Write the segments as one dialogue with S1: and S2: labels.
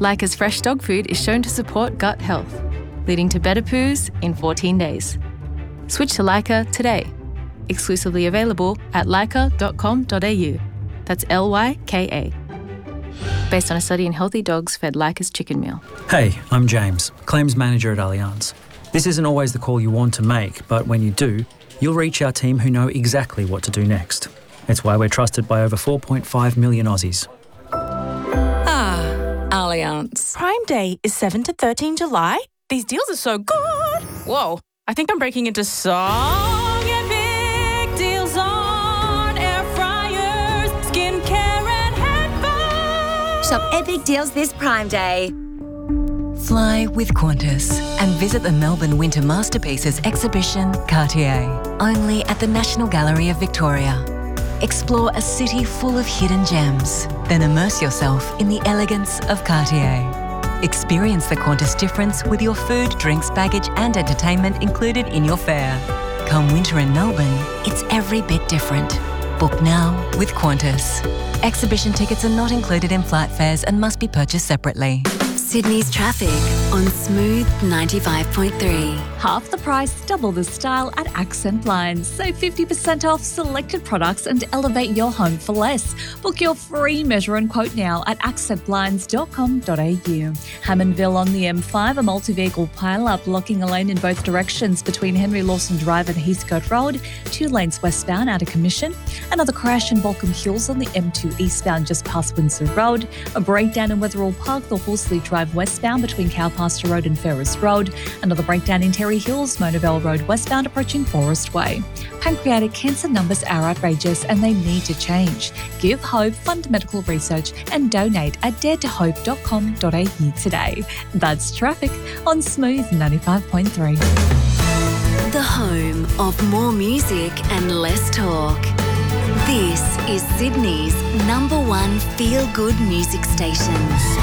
S1: Leica's fresh dog food is shown to support gut health, leading to better poos in 14 days. Switch to Leica today. Exclusively available at leica.com.au. That's Lyka. Based on a study in healthy dogs fed Leica's chicken meal.
S2: Hey, I'm James, Claims Manager at Allianz. This isn't always the call you want to make, but when you do, you'll reach our team who know exactly what to do next. It's why we're trusted by over 4.5 million Aussies.
S3: Allianz.
S4: Prime Day is 7 to 13 July. These deals are so good. Whoa, I think I'm breaking into song epic deals on air fryers, skincare and headphones.
S5: Shop epic deals this Prime Day.
S6: Fly with Qantas and visit the Melbourne Winter Masterpieces exhibition, Cartier, only at the National Gallery of Victoria. Explore a city full of hidden gems, then immerse yourself in the elegance of Cartier. Experience the Qantas difference with your food, drinks, baggage and entertainment included in your fare. Come winter in Melbourne, it's every bit different. Book now with Qantas. Exhibition tickets are not included in flight fares and must be purchased separately.
S7: Sydney's traffic on Smooth 95.3.
S8: Half the price, double the style at Accent Blinds. Save 50% off selected products and elevate your home for less. Book your free measure and quote now at accentblinds.com.au. Hammondville on the M5, a multi-vehicle pile-up blocking a lane in both directions between Henry Lawson Drive and Heathcote Road, 2 lanes westbound out of commission. Another crash in Balcombe Hills on the M2 eastbound just past Windsor Road. A breakdown in Wetherall Park, the Horsley Drive westbound between Cowpasture Road and Ferris Road. Another breakdown in Terry Hills, Monavale Road westbound approaching Forest Way. Pancreatic cancer numbers are outrageous and they need to change. Give hope, fund medical research and donate at daretohope.com.au today. That's traffic on Smooth 95.3.
S7: The home of more music and less talk. This is Sydney's #1 feel-good music station.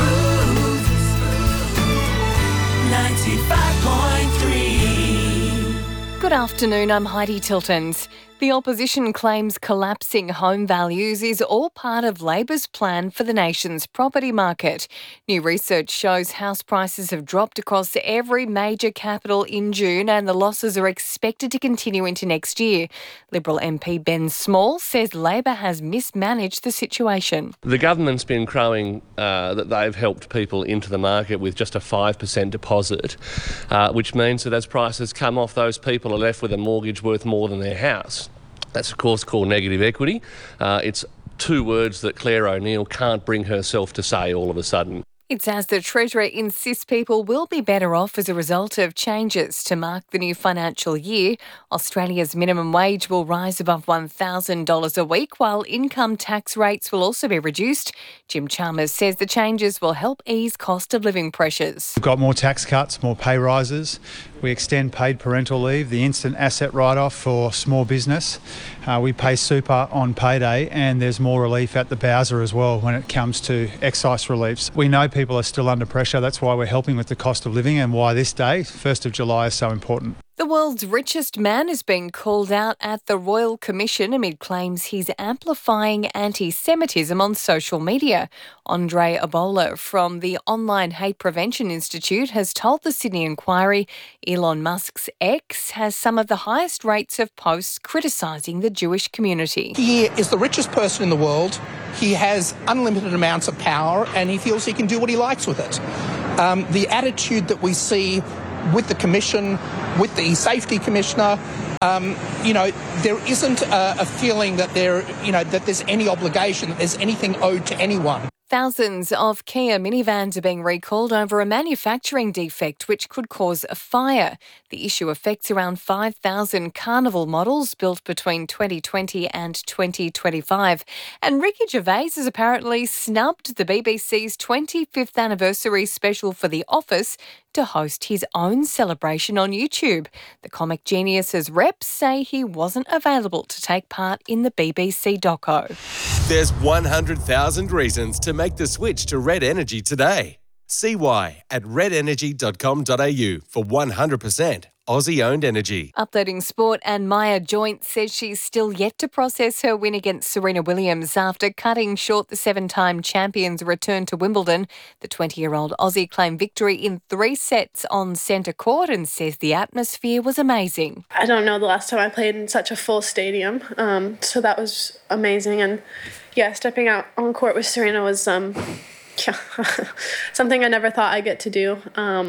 S9: 95.3. Good afternoon, I'm Heidi Tiltons. The opposition claims collapsing home values is all part of Labor's plan for the nation's property market. New research shows house prices have dropped across every major capital in June and the losses are expected to continue into next year. Liberal MP Ben Small says Labor has mismanaged the situation.
S10: The government's been crowing that they've helped people into the market with just a 5% deposit, which means that as prices come off, those people are left with a mortgage worth more than their house. That's, of course, called negative equity. It's 2 words that Claire O'Neill can't bring herself to say all of a sudden.
S9: It's as the Treasurer insists people will be better off as a result of changes to mark the new financial year. Australia's minimum wage will rise above $1,000 a week, while income tax rates will also be reduced. Jim Chalmers says the changes will help ease cost of living pressures.
S11: We've got more tax cuts, more pay rises. We extend paid parental leave, the instant asset write-off for small business. We pay super on payday, and there's more relief at the Bowser as well when it comes to excise reliefs. We know people are still under pressure. That's why we're helping with the cost of living and why this day, 1st of July, is so important.
S9: The world's richest man is being called out at the Royal Commission amid claims he's amplifying anti-Semitism on social media. Andre Obola from the Online Hate Prevention Institute has told the Sydney Inquiry Elon Musk's X has some of the highest rates of posts criticising the Jewish community.
S12: He is the richest person in the world. He has unlimited amounts of power and he feels he can do what he likes with it. The attitude that we see with the Commission, with the Safety Commissioner, there isn't a feeling that that there's any obligation, that there's anything owed to anyone.
S9: Thousands of Kia minivans are being recalled over a manufacturing defect which could cause a fire. The issue affects around 5,000 Carnival models built between 2020 and 2025. And Ricky Gervais has apparently snubbed the BBC's 25th anniversary special for The Office to host his own celebration on YouTube. The comic genius's reps say he wasn't available to take part in the BBC doco.
S13: There's 100,000 reasons to make the switch to Red Energy today.
S3: See why at redenergy.com.au for 100% Aussie-owned energy.
S9: Updating sport, and Maya Joint says she's still yet to process her win against Serena Williams after cutting short the 7-time champion's return to Wimbledon. The 20-year-old Aussie claimed victory in 3 sets on centre court and says the atmosphere was amazing.
S13: I don't know the last time I played in such a full stadium, so that was amazing. And yeah, stepping out on court with Serena was something I never thought I'd get to do.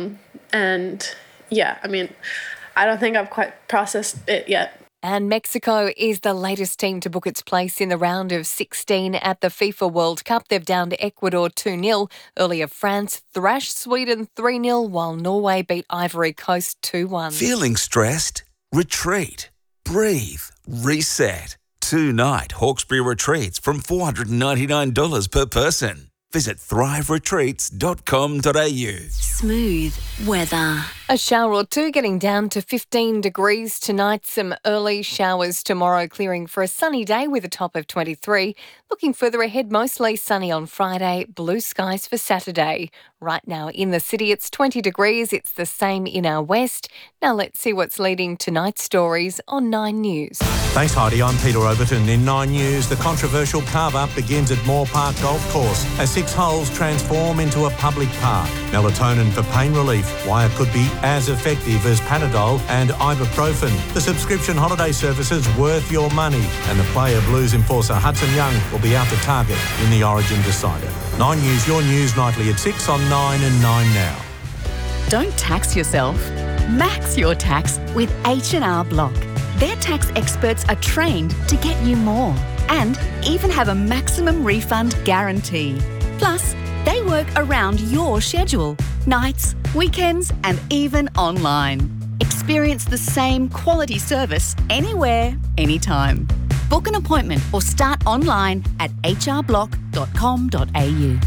S13: I don't think I've quite processed it yet.
S9: And Mexico is the latest team to book its place in the round of 16 at the FIFA World Cup. They've downed Ecuador 2-0. Earlier, France thrashed Sweden 3-0, while Norway beat Ivory Coast 2-1.
S14: Feeling stressed? Retreat. Breathe. Reset. 2-night Hawkesbury retreats from $499 per person. Visit thriveretreats.com.au.
S7: Smooth weather.
S9: A shower or two, getting down to 15 degrees tonight. Some early showers tomorrow, clearing for a sunny day with a top of 23. Looking further ahead, mostly sunny on Friday, blue skies for Saturday. Right now in the city, it's 20 degrees. It's the same in our west. Now let's see what's leading tonight's stories on 9 News.
S15: Thanks, Heidi. I'm Peter Overton. In 9 News, the controversial carve-up begins at Moore Park Golf Course as 6 holes transform into a public park. Melatonin for pain relief. Why it could be as effective as Panadol and ibuprofen. The subscription holiday service is worth your money. And the player Blues enforcer Hudson Young will be out to target in the Origin Decider. 9 News, your news nightly at 6 on 9 and 9 now.
S16: Don't tax yourself. Max your tax with H&R Block. Their tax experts are trained to get you more and even have a maximum refund guarantee. Plus, they work around your schedule, nights, weekends, and even online. Experience the same quality service anywhere, anytime. Book an appointment or start online at hrblock.com.au.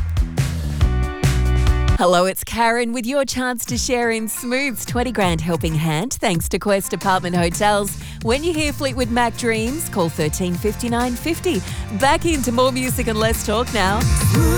S17: Hello, it's Karen with your chance to share in Smooth's 20 grand helping hand thanks to Quest Apartment Hotels. When you hear Fleetwood Mac Dreams, call 13 59 50. Back into more music and less talk now.